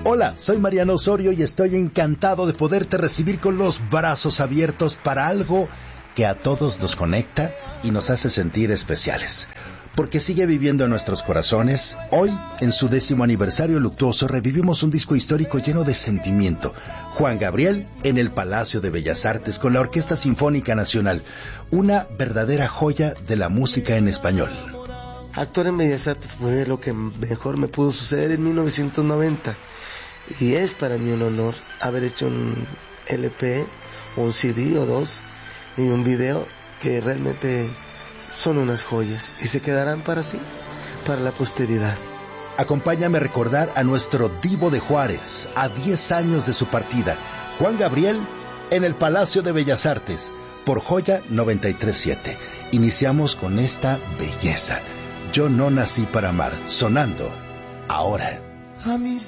Hola, soy Mariano Osorio y estoy encantado de poderte recibir con los brazos abiertos para algo que a todos nos conecta y nos hace sentir especiales. Porque sigue viviendo en nuestros corazones. Hoy, en su 10º aniversario luctuoso, revivimos un disco histórico lleno de sentimiento. Juan Gabriel en el Palacio de Bellas Artes con la Orquesta Sinfónica Nacional. Una verdadera joya de la música en español. Actuar en Bellas Artes fue lo que mejor me pudo suceder en 1990. Y es para mí un honor haber hecho un LP, un CD o dos, y un video que realmente son unas joyas y se quedarán para sí, para la posteridad. Acompáñame a recordar a nuestro divo de Juárez, a 10 años de su partida, Juan Gabriel, en el Palacio de Bellas Artes, por Joya 93.7. Iniciamos con esta belleza. Yo no nací para amar, sonando ahora.